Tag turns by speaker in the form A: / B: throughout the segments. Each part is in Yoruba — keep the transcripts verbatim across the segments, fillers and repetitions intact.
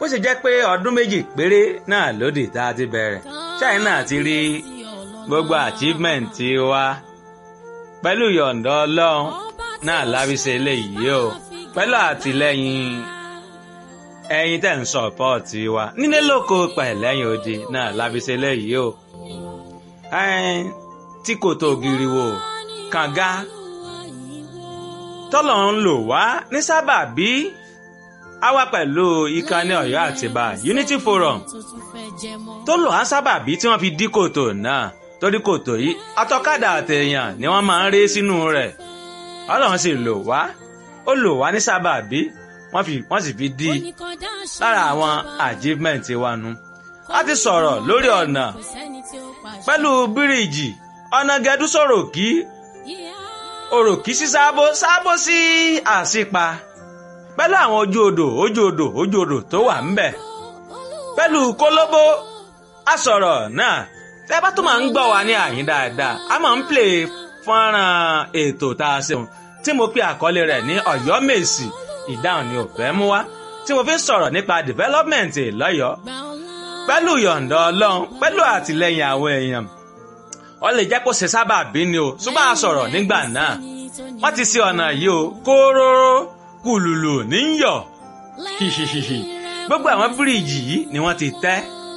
A: bó ṣe jẹ́ pé ọdún méjì péré náà lódì tá a ti bẹ̀rẹ̀ China ti rí gbogbo achievement wa pẹ̀lú yọ̀ǹda Ọlọ́run náà lábísẹ eléyìí o pẹ̀lú àtìlẹ́yìn ẹ̀yin tẹ́ ń sọ̀pọ̀tì wa nílé lóko pẹ̀lẹ́yìn odi náà lábísẹ eléyìí o tí kò tó giri wo kànga tọ́lọ̀ ń lò wá ní sábàbí a wá pẹ̀lú ìkànnì Ọ̀yọ́ Àtìbà Unity Forum tó lò á sábàbí tí wọ́n fi dí kòtò náà torí kòtò yìí atọ́kadà àtẹ̀yàn ni wọ́n máa ń ré sínú rẹ̀ Ọlọ́run sì lò wá ó lò wá ní sábàbí wọ́n fi wọ́n sì fi dí lára àwọn achievement wa nu. a ti sọ̀rọ̀ lórí ọ̀nà pẹ̀lú bíríìjì ọ̀nà gẹ̀dú sọ̀rọ̀ kí òròkì sí sábó sábó sí àsìpa pẹ̀lú àwọn ojú odò ojú odò ojú odò tó wà ńbẹ̀ pẹ̀lú kólóbó a sọ̀rọ̀ náà tẹ́ bá tó máa ń gbọ́ wa ní àyín dáadáa a máa ń play fọ́nrán ètò tá a ṣe tí mo pe àkọlé rẹ̀ ní Ọ̀yọ́ Mèsì ìdáhùn ni ò fẹ́ mú wá tí mo fi ń sọ̀rọ̀ nípa development lọ́yọ̀ọ́ pẹ̀lú yọ̀ǹda Ọlọ́run pẹ̀lú àtìlẹ́yìn àwọn èèyàn ó lè jẹ́ kó ṣe sábàbí ni o ṣùgbọ́n a sọ̀rọ̀ nígbà náà wọ́n ti ṣe ọ̀nà yìí o kóróró kùlùlù níyọ̀ hihihihi gbogbo àwọn bíríìjì yìí ni wọ́n ti tẹ́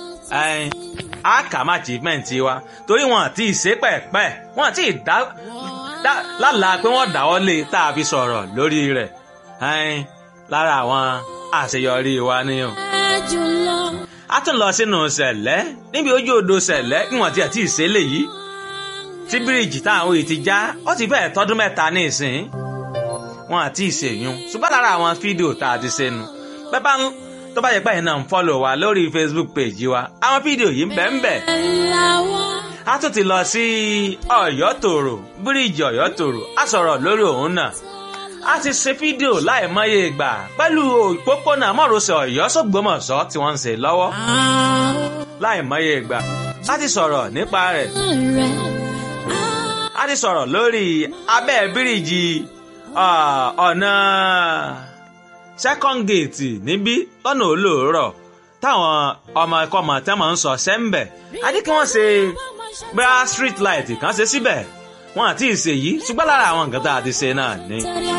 A: àkàmà achievement wa torí wọn àti ìṣe pẹ̀pẹ̀ wọn àti ìdá lálàá pé wọ́n dáwọ́ lé tá a fi sọ̀rọ̀ lórí rẹ̀ lára àwọn àṣeyọrí wa ni o. a tún lọ sínú Sẹ̀lẹ́ níbi ojú odò Sẹ̀lẹ́ kí wọ́n ti àti ìṣe lè yìí tí bíríìjì táwọn òye ti já ó ti fẹ́ẹ̀ tọ́dún mẹ́ta ní ìsìn wọn àti ìṣèyún ṣùgbọ́n lára àwọn fídíò tá a ti ṣe nu pẹ́pà ń tó bá yẹ pé ẹ̀yin náà ń fọ́lọ̀ wa lórí Facebook page wa àwọn fídíò yìí ń bẹ ń bẹ. a tún ti lọ sí Ọ̀yọ́ Tòrò bíríìjì Ọ̀yọ́ Tòrò a sọ̀rọ̀ lórí òun náà a ti ṣe fídíò láìmọye ìgbà pẹ̀lú òpópónà márosẹ̀ Ọ̀yọ́ s'Ògbómọ̀ṣọ́ tí wọ́n ń ṣe lọ́wọ́ láìmọye ìgbà a ti sọ̀rọ̀ nípa rẹ̀ a ti sọ̀rọ̀ lórí abẹ́ bíríìjì ọ̀nà second gate níbí lọ́nà olóòrọ̀ táwọn ọmọ ẹ̀kọ́ ọmọ tẹ́ máa ń sọ sẹ́ńbẹ̀ a ní kí wọ́n ṣe bra street light kan ṣe síbẹ̀ wọn àti ìṣèyí ṣùgbọ́n lára àwọn nǹkan tá a ti ṣe náà ni.